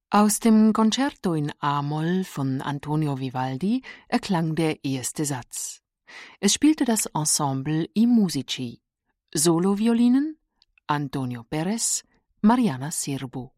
Aus dem Concerto in A-Moll von Antonio Vivaldi erklang der erste Satz. Es spielte das Ensemble I Musici. Soloviolinen Antonio Perez, Mariana Sirbu.